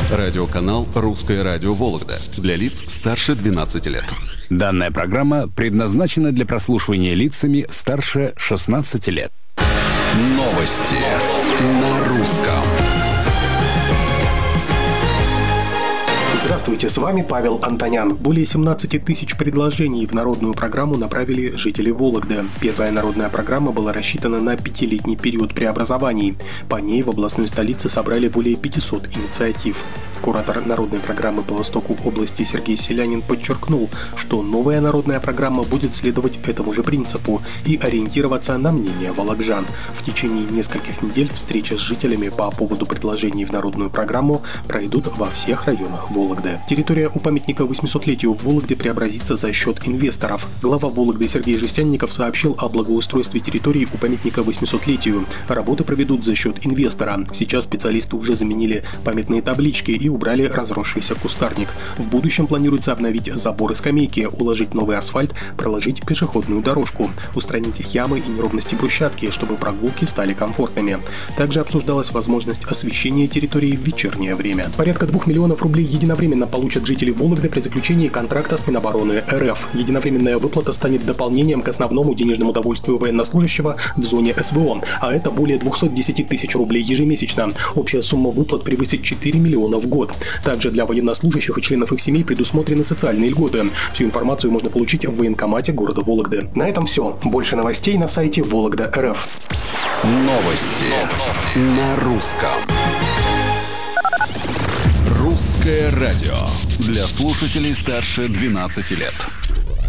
Радиоканал «Русское радио Вологда» для лиц старше 12 лет. Данная программа предназначена для прослушивания лицами старше 16 лет. Новости на русском. Здравствуйте, с вами Павел Антонян. Более 17 тысяч предложений в народную программу направили жители Вологды. Первая народная программа была рассчитана на 5-летний период преобразований. По ней в областной столице собрали более 500 инициатив. Куратор народной программы по востоку области Сергей Селянин подчеркнул, что новая народная программа будет следовать этому же принципу и ориентироваться на мнение вологжан. В течение нескольких недель встречи с жителями по поводу предложений в народную программу пройдут во всех районах Вологды. Территория у памятника 800-летию в Вологде преобразится за счет инвесторов. Глава Вологды Сергей Жестянников сообщил о благоустройстве территории у памятника 800-летию. Работы проведут за счет инвестора. Сейчас специалисты уже заменили памятные таблички и убрали разросшийся кустарник. В будущем планируется обновить заборы, скамейки, уложить новый асфальт, проложить пешеходную дорожку, устранить ямы и неровности брусчатки, чтобы прогулки стали комфортными. Также обсуждалась возможность освещения территории в вечернее время. Порядка 2 миллионов рублей единовременно получат жители Вологды при заключении контракта с Минобороны РФ. Единовременная выплата станет дополнением к основному денежному удовольствию военнослужащего в зоне СВО, а это более 210 тысяч рублей ежемесячно. Общая сумма выплат превысит 4 миллиона в год. Также для военнослужащих и членов их семей предусмотрены социальные льготы. Всю информацию можно получить в военкомате города Вологды. На этом все. Больше новостей на сайте Вологда.рф. Новости на русском. Русское радио для слушателей старше 12 лет.